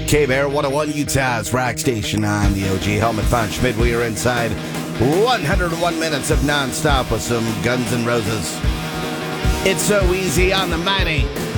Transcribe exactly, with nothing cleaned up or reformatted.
K-Bear one oh one, Utah's rock station on the O G. Helmet Von Schmidt. We are inside one hundred one minutes of nonstop with some Guns N' Roses. It's so easy on the mighty